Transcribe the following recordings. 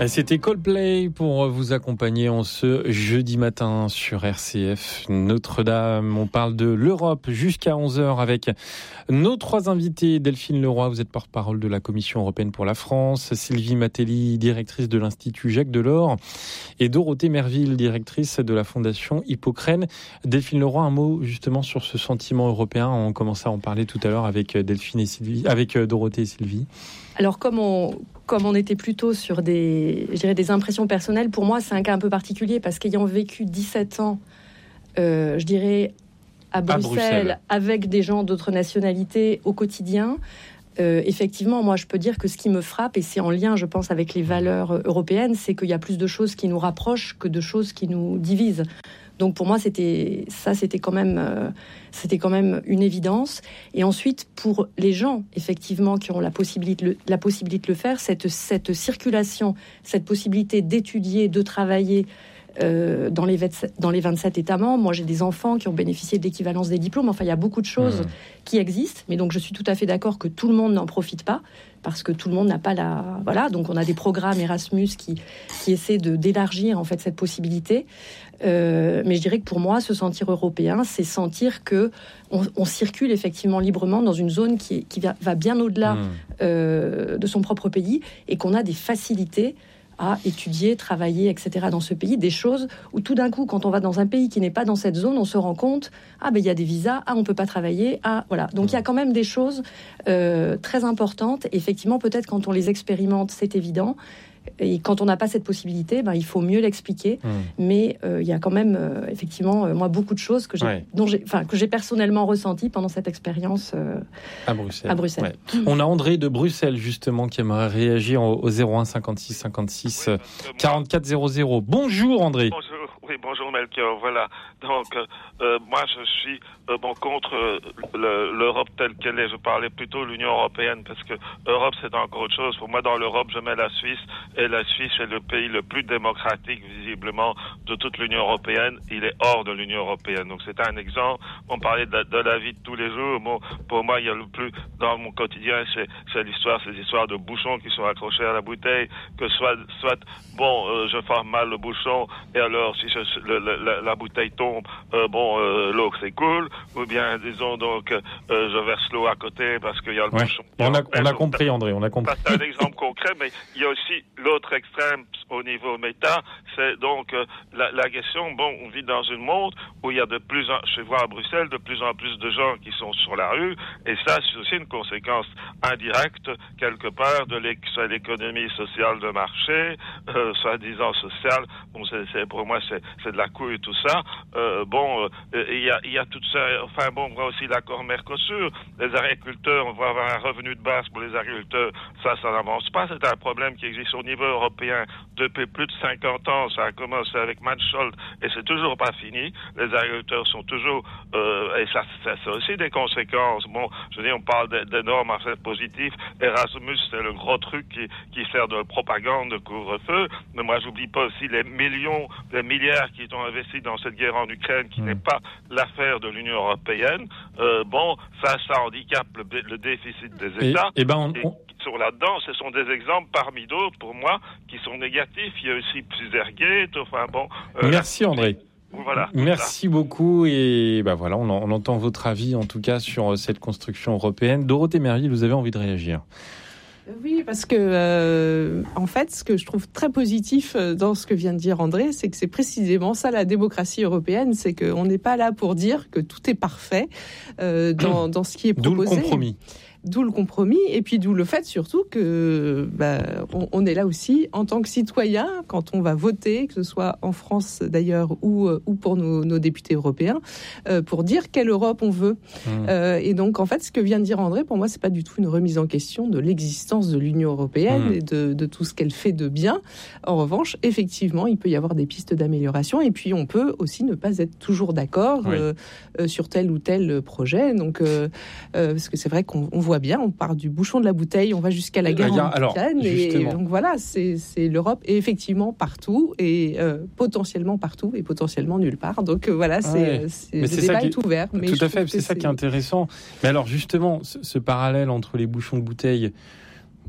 Et c'était Coldplay pour vous accompagner en ce jeudi matin sur RCF Notre-Dame. On parle de l'Europe jusqu'à 11h avec nos trois invités. Delphine Leroy, vous êtes porte-parole de la Commission européenne pour la France. Sylvie Matelli, directrice de l'Institut Jacques Delors. Et Dorothée Merville, directrice de la Fondation Hippocrène. Delphine Leroy, un mot justement sur ce sentiment européen. On commençait à en parler tout à l'heure avec Delphine et Sylvie, avec Dorothée et Sylvie. Alors comme on était plutôt sur des impressions personnelles, pour moi c'est un cas un peu particulier parce qu'ayant vécu 17 ans, à Bruxelles, avec des gens d'autres nationalités au quotidien, effectivement, moi je peux dire que ce qui me frappe, et c'est en lien je pense avec les valeurs européennes, c'est qu'il y a plus de choses qui nous rapprochent que de choses qui nous divisent. Donc pour moi, c'était quand même une évidence. Et ensuite, pour les gens, effectivement, qui ont la possibilité de le faire, cette circulation, cette possibilité d'étudier, de travailler dans les 27 États membres. Moi, j'ai des enfants qui ont bénéficié de l'équivalence des diplômes. Enfin, il y a beaucoup de choses qui existent. Mais donc, je suis tout à fait d'accord que tout le monde n'en profite pas. Parce que tout le monde n'a pas la... Voilà, donc on a des programmes Erasmus qui essaient d'élargir en fait cette possibilité. Mais je dirais que pour moi, se sentir européen, c'est sentir que on circule effectivement librement dans une zone qui va bien au-delà de son propre pays et qu'on a des facilités à étudier, travailler, etc. dans ce pays, des choses où tout d'un coup, quand on va dans un pays qui n'est pas dans cette zone, on se rend compte, il y a des visas, on peut pas travailler, voilà. Donc il y a quand même des choses très importantes. Et effectivement, peut-être quand on les expérimente, c'est évident. Et quand on n'a pas cette possibilité, il faut mieux l'expliquer. Mais il y a quand même, effectivement, moi, beaucoup de choses que j'ai personnellement ressenties pendant cette expérience à Bruxelles. Ouais. On a André de Bruxelles, justement, qui aimerait réagir au 01 56 56 44 00. Bonjour, André. Bonjour Melchior. Voilà. Donc, moi, je suis contre l'Europe telle qu'elle est. Je parlais plutôt de l'Union européenne parce que l'Europe, c'est encore autre chose. Pour moi, dans l'Europe, je mets la Suisse. Et la Suisse est le pays le plus démocratique, visiblement, de toute l'Union européenne. Il est hors de l'Union européenne. Donc, c'est un exemple. On parlait de la vie de tous les jours. Bon, pour moi, il y a le plus, dans mon quotidien, c'est ces histoires de bouchons qui sont accrochés à la bouteille, que soit je forme mal le bouchon, et alors, si la bouteille tombe, l'eau s'écoule, ou bien, disons, donc, je verse l'eau à côté parce qu'il y a le bouchon. On a compris, André, on a compris. C'est un exemple concret, mais il y a aussi l'autre extrême au niveau méta, c'est donc la question, on vit dans une monde où il y a je vois à Bruxelles, de plus en plus de gens qui sont sur la rue, et ça, c'est aussi une conséquence indirecte, quelque part, de l'économie sociale de marché, soi-disant sociale. Pour moi, c'est de la couille, tout ça. Il y a tout ça, on voit aussi l'accord Mercosur. Les agriculteurs, on va avoir un revenu de base pour les agriculteurs, ça n'avance pas. C'est un problème qui existe au niveau européen depuis plus de 50 ans. Ça a commencé avec Mansholt et c'est toujours pas fini. Les agriculteurs sont toujours et ça a aussi des conséquences. On parle des normes assez positives. Erasmus, c'est le gros truc qui sert de propagande, de couvre-feu. Mais moi, j'oublie pas aussi les milliards qui sont investis dans cette guerre en Ukraine, qui n'est pas l'affaire de l'Union européenne. Ça handicape le déficit des États. Sur là-dedans, ce sont des exemples parmi d'autres, pour moi, qui sont négatifs. Il y a aussi Plusergate, Merci André. Voilà. Merci beaucoup et on entend votre avis en tout cas sur cette construction européenne. Dorothée Merville, vous avez envie de réagir? Oui, parce que en fait, ce que je trouve très positif dans ce que vient de dire André, c'est que c'est précisément ça la démocratie européenne, c'est qu'on n'est pas là pour dire que tout est parfait dans ce qui est proposé. D'où le compromis. D'où le compromis, et puis d'où le fait surtout que on est là aussi en tant que citoyen quand on va voter, que ce soit en France d'ailleurs ou pour nos députés européens, pour dire quelle Europe on veut. Et donc en fait, ce que vient de dire André, pour moi, c'est pas du tout une remise en question de l'existence de l'Union européenne et de tout ce qu'elle fait de bien. En revanche, effectivement, il peut y avoir des pistes d'amélioration, et puis on peut aussi ne pas être toujours d'accord sur tel ou tel projet. Donc parce que c'est vrai qu'on voit bien, on part du bouchon de la bouteille, on va jusqu'à la guerre en Ukraine, et donc voilà, c'est l'Europe est effectivement partout et potentiellement partout et potentiellement nulle part. Donc voilà, le débat est ouvert. Mais tout à fait, c'est ça qui est intéressant. Mais alors justement, ce parallèle entre les bouchons de bouteille,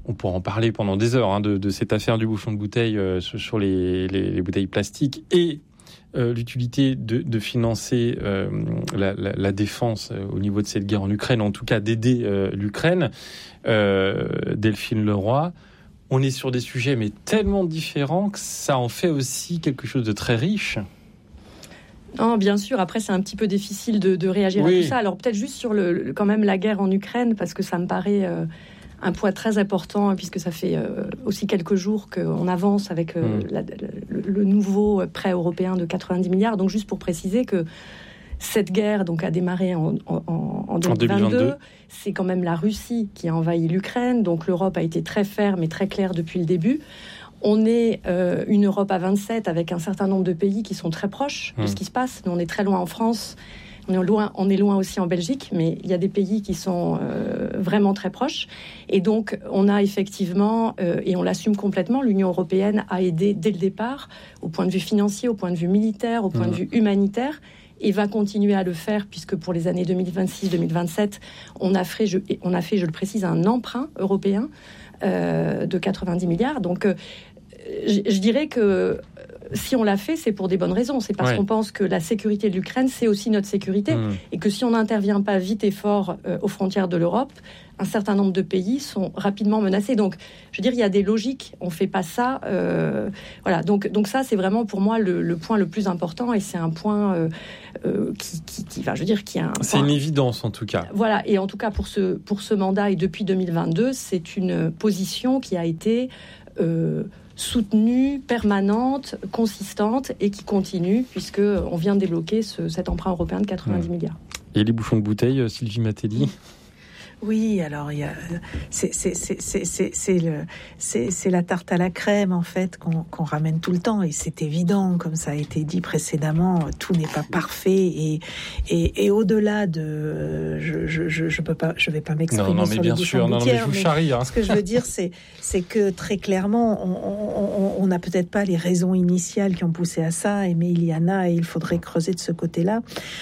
on pourra en parler pendant des heures de cette affaire du bouchon de bouteille sur les bouteilles plastiques et l'utilité de financer la défense au niveau de cette guerre en Ukraine, en tout cas d'aider l'Ukraine. Delphine Leroy, on est sur des sujets mais tellement différents que ça en fait aussi quelque chose de très riche. Non, bien sûr. Après, c'est un petit peu difficile de réagir à tout ça. Alors peut-être juste sur quand même la guerre en Ukraine, parce que ça me paraît un poids très important, puisque ça fait aussi quelques jours qu'on avance avec le nouveau prêt européen de 90 milliards. Donc juste pour préciser que cette guerre donc a démarré en 2022. C'est quand même la Russie qui a envahi l'Ukraine. Donc l'Europe a été très ferme et très claire depuis le début. On est une Europe à 27 avec un certain nombre de pays qui sont très proches de ce qui se passe. Nous, on est très loin en France, on est loin aussi en Belgique, mais il y a des pays qui sont vraiment très proches. Et donc, on a effectivement, et on l'assume complètement, l'Union européenne a aidé dès le départ, au point de vue financier, au point de vue militaire, au point de vue humanitaire, et va continuer à le faire, puisque pour les années 2026-2027, on a fait, je le précise, un emprunt européen de 90 milliards. Donc, je dirais que si on l'a fait, c'est pour des bonnes raisons. C'est parce qu'on pense que la sécurité de l'Ukraine, c'est aussi notre sécurité. Et que si on n'intervient pas vite et fort aux frontières de l'Europe, un certain nombre de pays sont rapidement menacés. Donc, je veux dire, il y a des logiques. On ne fait pas ça. Voilà. Donc ça, c'est vraiment pour moi le point le plus important. Et c'est un point qui va, je veux dire, qui a un... C'est une évidence, en tout cas. Voilà. Et en tout cas, pour ce mandat et depuis 2022, c'est une position qui a été... soutenue, permanente, consistante et qui continue puisqu'on vient de débloquer cet emprunt européen de 90 milliards. Et les bouchons de bouteille, Sylvie Matelli ? Oui, alors c'est la tarte à la crème en fait qu'on ramène tout le temps et c'est évident, comme ça a été dit précédemment, tout n'est pas parfait et au-delà de je vais pas m'exprimer sur les bouchons de bouteille, mais ce que je veux dire c'est que très clairement on n'a peut-être pas les raisons initiales qui ont poussé à ça, mais il y en a et il faudrait creuser de ce côté-là.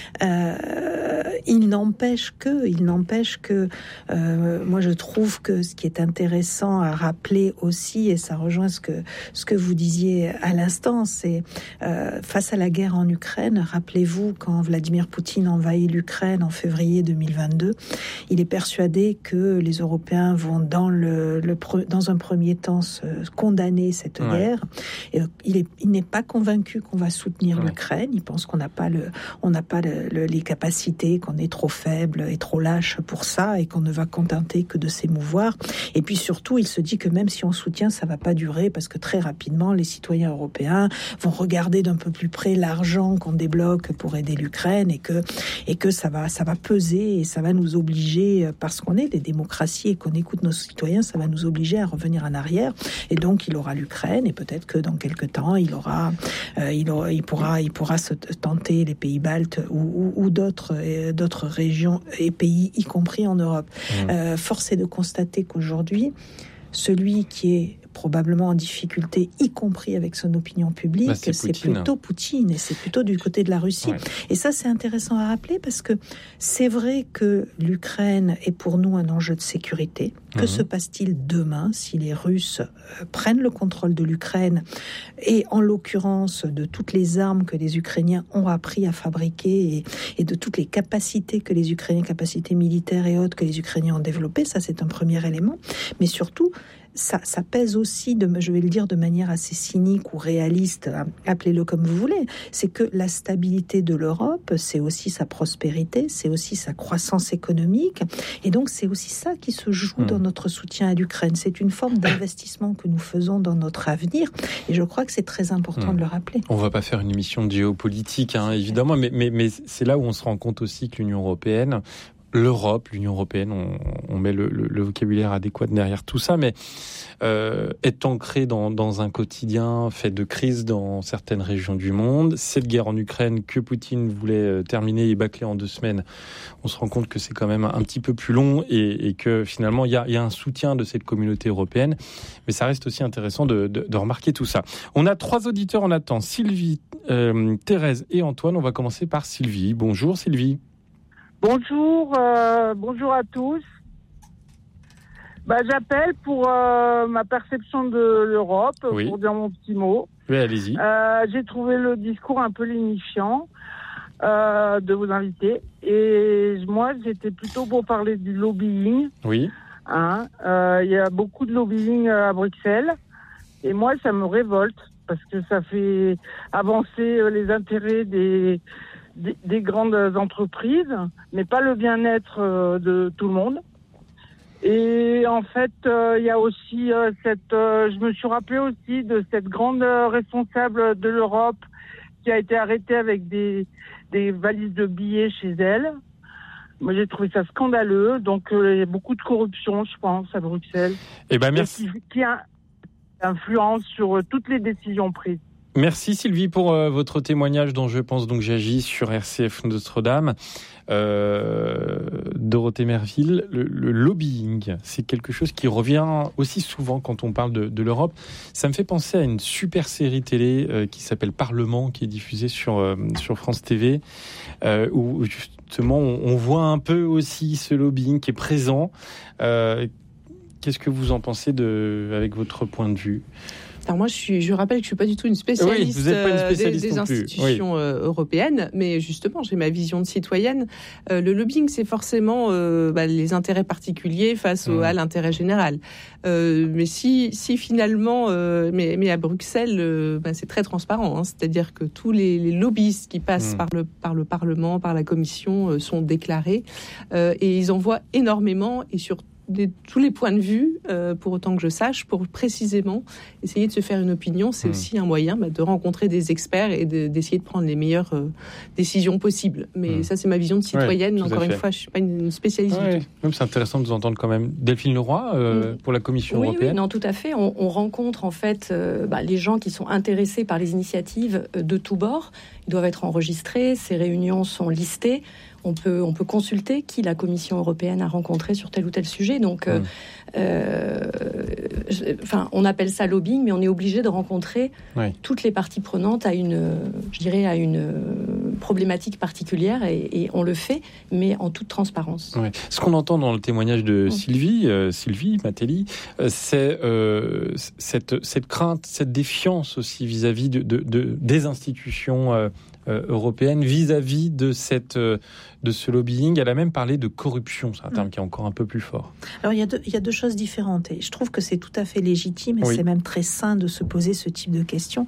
Il n'empêche que moi je trouve que ce qui est intéressant à rappeler aussi, et ça rejoint ce que vous disiez à l'instant, c'est face à la guerre en Ukraine, rappelez-vous quand Vladimir Poutine envahit l'Ukraine en février 2022, il est persuadé que les Européens vont dans un premier temps condamner cette guerre. Et il n'est pas convaincu qu'on va soutenir l'Ukraine. Il pense qu'on n'a pas les capacités, qu'on est trop faible et trop lâche pour ça et qu'on ne va contenter que de s'émouvoir. Et puis surtout, il se dit que même si on soutient, ça va pas durer parce que très rapidement, les citoyens européens vont regarder d'un peu plus près l'argent qu'on débloque pour aider l'Ukraine et que ça va peser et ça va nous obliger, parce qu'on est des démocraties et qu'on écoute nos citoyens, ça va nous obliger à revenir en arrière. Et donc, il aura l'Ukraine et peut-être que dans quelques temps, il pourra se tenter les pays baltes ou d'autres régions et pays, y compris en Europe. Force est de constater qu'aujourd'hui, celui qui est probablement en difficulté, y compris avec son opinion publique, c'est plutôt Poutine et c'est plutôt du côté de la Russie. Et ça, c'est intéressant à rappeler parce que c'est vrai que l'Ukraine est pour nous un enjeu de sécurité. Que se passe-t-il demain si les Russes prennent le contrôle de l'Ukraine et en l'occurrence de toutes les armes que les Ukrainiens ont appris à fabriquer et de toutes les capacités que les Ukrainiens, capacités militaires et autres que les Ukrainiens ont développées, ça c'est un premier élément. Mais surtout, ça pèse aussi, je vais le dire de manière assez cynique ou réaliste, appelez-le comme vous voulez, c'est que la stabilité de l'Europe, c'est aussi sa prospérité, c'est aussi sa croissance économique, et donc c'est aussi ça qui se joue dans notre soutien à l'Ukraine. C'est une forme d'investissement que nous faisons dans notre avenir, et je crois que c'est très important de le rappeler. On ne va pas faire une émission de géopolitique, évidemment, mais c'est là où on se rend compte aussi que l'Union européenne, l'Union européenne, on met le vocabulaire adéquat derrière tout ça, mais est ancrée dans un quotidien fait de crises dans certaines régions du monde. Cette guerre en Ukraine que Poutine voulait terminer et bâcler en 2 semaines, on se rend compte que c'est quand même un petit peu plus long et que finalement il y a un soutien de cette communauté européenne, mais ça reste aussi intéressant de remarquer tout ça. On a 3 auditeurs en attente, Sylvie, Thérèse et Antoine. On va commencer par Sylvie. Bonjour Sylvie. Bonjour à tous. J'appelle pour ma perception de l'Europe, pour dire mon petit mot. Oui, allez-y. J'ai trouvé le discours un peu lénifiant de vos invités. Et moi, j'étais plutôt pour parler du lobbying. Oui. Il y a beaucoup de lobbying à Bruxelles. Et moi, ça me révolte parce que ça fait avancer les intérêts des grandes entreprises, mais pas le bien-être de tout le monde. Et en fait, il y a aussi je me suis rappelé aussi de cette grande responsable de l'Europe qui a été arrêtée avec des valises de billets chez elle. Moi, j'ai trouvé ça scandaleux. Donc, il y a beaucoup de corruption, je pense, à Bruxelles. Merci. Qui influence sur toutes les décisions prises. Merci Sylvie pour votre témoignage dont je pense donc j'agis sur RCF Notre-Dame. Dorothée Merville, le lobbying, c'est quelque chose qui revient aussi souvent quand on parle de l'Europe. Ça me fait penser à une super série télé qui s'appelle Parlement, qui est diffusée sur France TV, où justement on voit un peu aussi ce lobbying qui est présent. Qu'est-ce que vous en pensez avec votre point de vue ? Alors moi, je rappelle que je suis pas du tout une spécialiste, vous êtes pas une spécialiste des institutions européennes, mais justement, j'ai ma vision de citoyenne. Le lobbying, c'est forcément les intérêts particuliers face à l'intérêt général. Mais si finalement, mais à Bruxelles, c'est très transparent. C'est-à-dire que tous les lobbyistes qui passent par le Parlement, par la Commission, sont déclarés et ils en voient énormément et sur tous les points de vue, pour autant que je sache, pour précisément essayer de se faire une opinion. C'est aussi un moyen de rencontrer des experts et d'essayer de prendre les meilleures décisions possibles. Mais ça, c'est ma vision de citoyenne. Encore une fois, je ne suis pas une spécialiste du tout. Même, c'est intéressant de vous entendre quand même. Delphine Leroy, pour la Commission européenne. Oui, non, tout à fait. On rencontre en fait les gens qui sont intéressés par les initiatives de tous bords. Ils doivent être enregistrés, ces réunions sont listées. On peut consulter qui la Commission européenne a rencontré sur tel ou tel sujet. Donc, on appelle ça lobbying, mais on est obligé de rencontrer toutes les parties prenantes à une problématique particulière, et on le fait, mais en toute transparence. Ouais. Ce qu'on entend dans le témoignage de Sylvie Matelli, c'est cette crainte, cette défiance aussi vis-à-vis des institutions européenne vis-à-vis de ce lobbying. Elle a même parlé de corruption, c'est un terme qui est encore un peu plus fort. Alors il y a deux choses différentes et je trouve que c'est tout à fait légitime et c'est même très sain de se poser ce type de questions.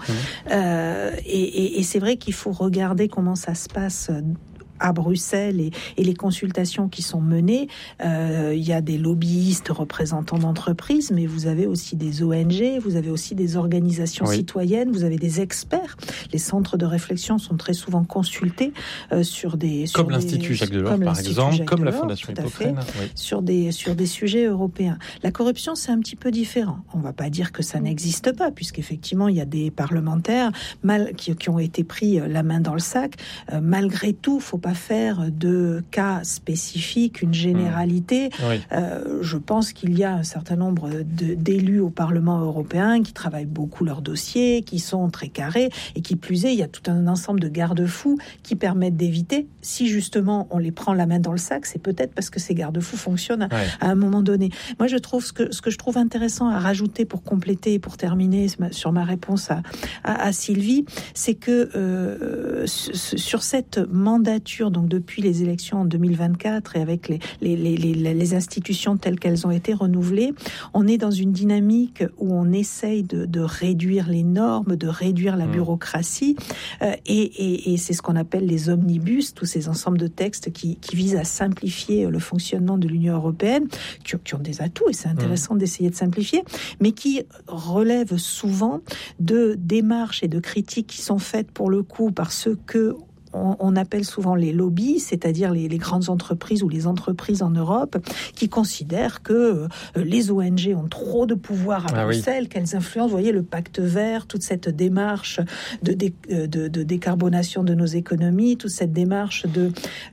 Et c'est vrai qu'il faut regarder comment ça se passe à Bruxelles et les consultations qui sont menées. Il y a des lobbyistes, représentants d'entreprises, mais vous avez aussi des ONG, vous avez aussi des organisations citoyennes, vous avez des experts. Les centres de réflexion sont très souvent consultés sur des... Comme l'Institut Jacques Delors, par exemple, comme la Fondation Hippocrène. Sur des sujets européens. La corruption, c'est un petit peu différent. On ne va pas dire que ça n'existe pas, puisqu'effectivement, il y a des parlementaires qui ont été pris la main dans le sac. Malgré tout, il faut pas faire de cas spécifiques, une généralité. Je pense qu'il y a un certain nombre d'élus au Parlement européen qui travaillent beaucoup leurs dossiers, qui sont très carrés, et qui plus est, il y a tout un ensemble de garde-fous qui permettent d'éviter, si justement on les prend la main dans le sac, c'est peut-être parce que ces garde-fous fonctionnent à un moment donné. Moi, je trouve ce que je trouve intéressant à rajouter pour compléter, pour terminer sur ma réponse à Sylvie, c'est que sur cette mandature, donc depuis les élections en 2024 et avec les institutions telles qu'elles ont été renouvelées, on est dans une dynamique où on essaye de réduire les normes, de réduire la bureaucratie, et c'est ce qu'on appelle les omnibus, tous ces ensembles de textes qui visent à simplifier le fonctionnement de l'Union européenne, qui ont des atouts, et c'est intéressant d'essayer de simplifier, mais qui relèvent souvent de démarches et de critiques qui sont faites pour le coup par ceux que on appelle souvent les lobbies, c'est-à-dire les grandes entreprises ou les entreprises en Europe qui considèrent que les ONG ont trop de pouvoir à Bruxelles, qu'elles influencent, vous voyez, le pacte vert, toute cette démarche de décarbonation de nos économies, toute cette démarche de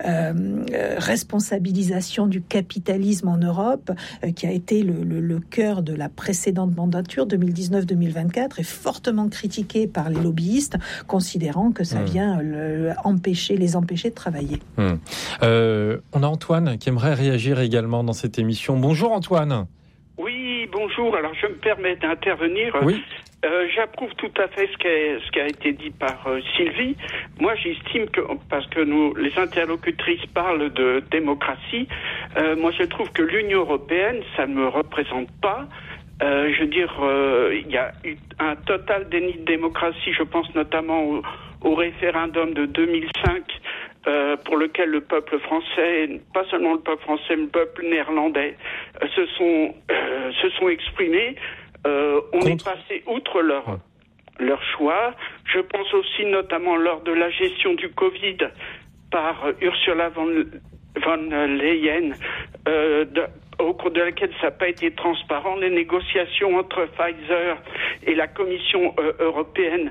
responsabilisation du capitalisme en Europe, qui a été le cœur de la précédente mandature 2019-2024, est fortement critiquée par les lobbyistes, considérant que ça vient les empêcher de travailler. On a Antoine qui aimerait réagir également dans cette émission. Bonjour Antoine. Oui, bonjour. Alors, je me permets d'intervenir. Oui. J'approuve tout à fait ce qui a été dit par Sylvie. Moi, j'estime que, parce que les interlocutrices parlent de démocratie, moi, je trouve que l'Union européenne, ça ne me représente pas. Je veux dire, il y a eu un total déni de démocratie. Je pense notamment au référendum de 2005, pour lequel le peuple français, pas seulement le peuple français, mais le peuple néerlandais, se sont exprimés. On est passé outre leur choix. Je pense aussi notamment lors de la gestion du Covid par Ursula von Leyen, au cours de laquelle ça n'a pas été transparent. Les négociations entre Pfizer et la Commission européenne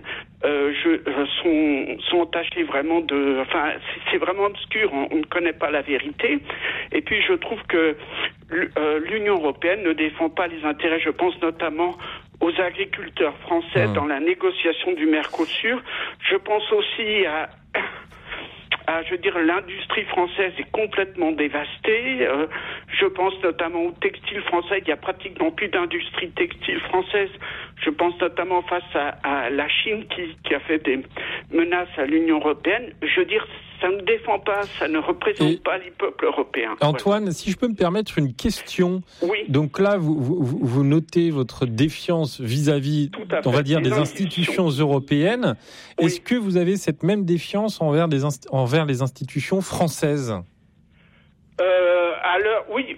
sont tachées vraiment c'est vraiment obscur, on ne connaît pas la vérité. Et puis je trouve que l'Union européenne ne défend pas les intérêts, je pense notamment aux agriculteurs français dans la négociation du Mercosur. Je pense aussi je veux dire, l'industrie française est complètement dévastée. Je pense notamment au textile français. Il n'y a pratiquement plus d'industrie textile française. Je pense notamment face à la Chine qui a fait des menaces à l'Union européenne. Je veux dire, ça ne défend pas, ça ne représente pas les peuples européens. Antoine, si je peux me permettre une question. Oui. Donc là, vous notez votre défiance vis-à-vis, on va dire, des institutions européennes. Oui. Est-ce que vous avez cette même défiance envers les institutions françaises ? Alors, oui.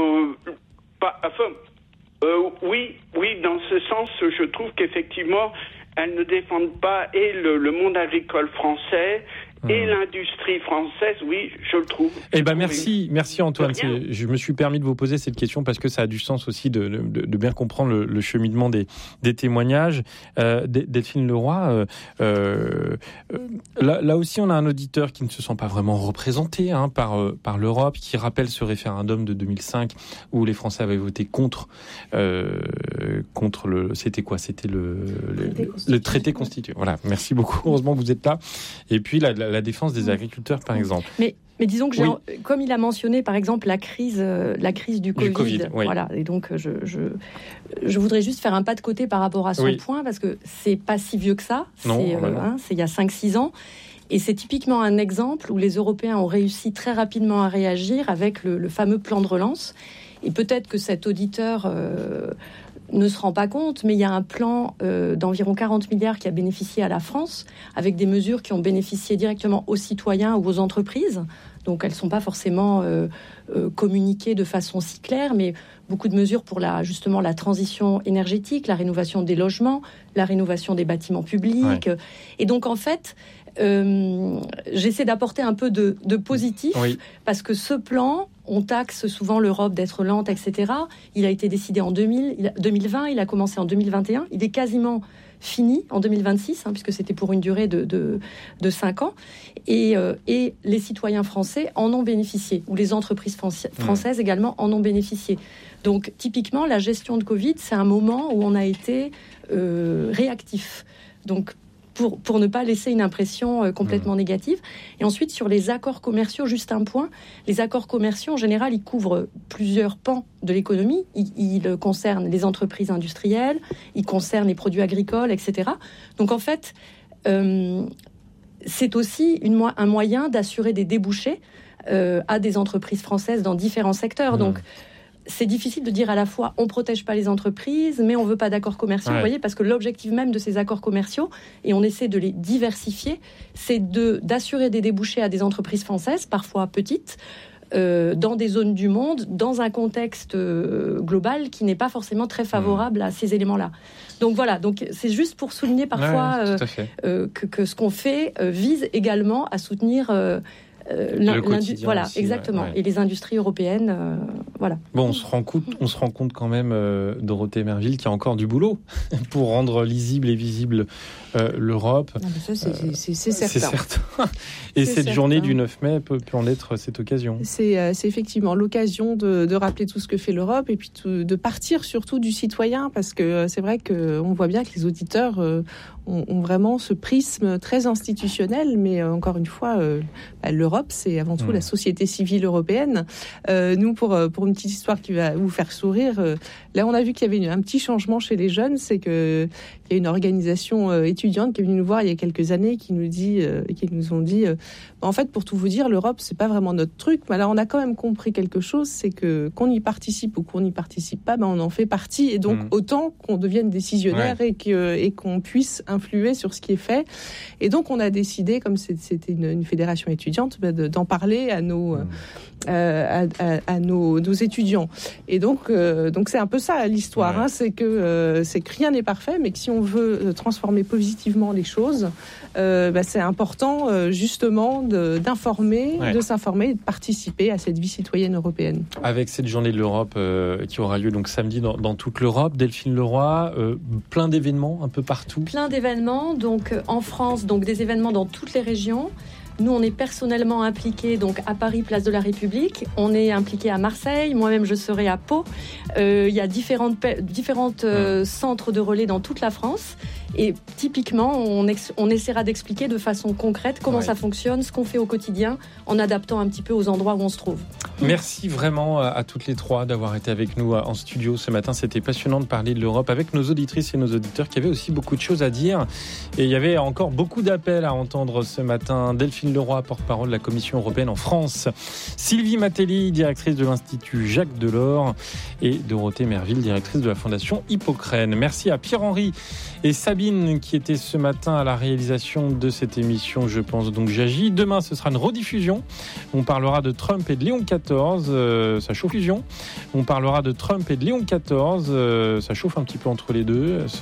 Oui, dans ce sens, je trouve qu'effectivement, elles ne défendent pas et le monde agricole français et l'industrie française, oui, je le trouve. Merci Antoine. Je me suis permis de vous poser cette question parce que ça a du sens aussi de bien comprendre le cheminement des témoignages. Delphine Leroy, là aussi on a un auditeur qui ne se sent pas vraiment représenté par l'Europe, qui rappelle ce référendum de 2005 où les Français avaient voté contre c'était quoi ? C'était le traité constituant. Voilà, merci beaucoup. Heureusement que vous êtes là. Et puis la défense des agriculteurs, par exemple. Mais disons que comme il a mentionné, par exemple, la crise du Covid. Oui. Voilà. Et donc, je voudrais juste faire un pas de côté par rapport à son point, parce que c'est pas si vieux que ça. C'est il y a 5-6 ans. Et c'est typiquement un exemple où les Européens ont réussi très rapidement à réagir avec le fameux plan de relance. Et peut-être que cet auditeur ne se rend pas compte, mais il y a un plan d'environ 40 milliards qui a bénéficié à la France, avec des mesures qui ont bénéficié directement aux citoyens ou aux entreprises. Donc elles ne sont pas forcément communiquées de façon si claire, mais beaucoup de mesures pour justement la transition énergétique, la rénovation des logements, la rénovation des bâtiments publics. Ouais. Et donc en fait, j'essaie d'apporter un peu de positif, parce que ce plan, on taxe souvent l'Europe d'être lente, etc. Il a été décidé en 2020, il a commencé en 2021, il est quasiment fini en 2026, puisque c'était pour une durée de 5 ans. Et les citoyens français en ont bénéficié, ou les entreprises françaises également en ont bénéficié. Donc typiquement, la gestion de Covid, c'est un moment où on a été réactif. Donc pour ne pas laisser une impression complètement négative. Et ensuite, sur les accords commerciaux, juste un point. Les accords commerciaux, en général, ils couvrent plusieurs pans de l'économie. Ils concernent les entreprises industrielles, ils concernent les produits agricoles, etc. Donc, en fait, c'est aussi un moyen d'assurer des débouchés à des entreprises françaises dans différents secteurs. Donc, c'est difficile de dire à la fois on protège pas les entreprises, mais on veut pas d'accords commerciaux, vous voyez, parce que l'objectif même de ces accords commerciaux, et on essaie de les diversifier, c'est d'assurer des débouchés à des entreprises françaises, parfois petites, dans des zones du monde, dans un contexte global qui n'est pas forcément très favorable à ces éléments-là. Donc voilà, donc c'est juste pour souligner parfois que ce qu'on fait vise également à soutenir voilà, exactement. Et les industries européennes, voilà. Bon, on se rend compte quand même, Dorothée Merville, qu'il y a encore du boulot pour rendre lisible et visible l'Europe. Non, mais ça, c'est certain. C'est certain. Et cette journée du 9 mai peut en être cette occasion. C'est effectivement l'occasion de rappeler tout ce que fait l'Europe et puis de partir surtout du citoyen, parce que c'est vrai qu'on voit bien que les auditeurs ont vraiment ce prisme très institutionnel, mais encore une fois, l'Europe l'Europe, c'est avant tout la société civile européenne. Nous, pour une petite histoire qui va vous faire sourire, là, on a vu qu'il y avait un petit changement chez les jeunes, c'est qu'il y a une organisation étudiante qui est venue nous voir il y a quelques années, qui nous ont dit, en fait, pour tout vous dire, l'Europe, c'est pas vraiment notre truc, mais alors on a quand même compris quelque chose, c'est que qu'on y participe ou qu'on n'y participe pas, on en fait partie, et donc autant qu'on devienne décisionnaire et qu'on puisse influer sur ce qui est fait. Et donc on a décidé, comme c'était une fédération étudiante, d'en parler à nos étudiants. Et donc c'est un peu ça l'histoire, c'est que rien n'est parfait, mais que si on veut transformer positivement les choses, c'est important justement d'informer, de s'informer et de participer à cette vie citoyenne européenne. Avec cette journée de l'Europe qui aura lieu donc samedi dans toute l'Europe, Delphine Leroy, plein d'événements un peu partout. Plein d'événements, donc en France, donc des événements dans toutes les régions. Nous, on est personnellement impliqués donc à Paris, place de la République. On est impliqués à Marseille. Moi-même, je serai à Pau. Il y a différentes centres de relais dans toute la France. Et typiquement, on essaiera d'expliquer de façon concrète comment ça fonctionne, ce qu'on fait au quotidien, en adaptant un petit peu aux endroits où on se trouve. Merci vraiment à toutes les trois d'avoir été avec nous en studio ce matin. C'était passionnant de parler de l'Europe avec nos auditrices et nos auditeurs qui avaient aussi beaucoup de choses à dire. Et il y avait encore beaucoup d'appels à entendre ce matin. Delphine Leroy, porte-parole de la Commission européenne en France. Sylvie Matelli, directrice de l'Institut Jacques Delors. Et Dorothée Merville, directrice de la Fondation Hippocrène. Merci à Pierre-Henri et Sabine qui étaient ce matin à la réalisation de cette émission Je pense donc j'agis. Demain, ce sera une rediffusion. On parlera de Trump et de Léon XIV. Ça chauffe fusion. On parlera de Trump et de Léon XIV. Ça chauffe un petit peu entre les deux.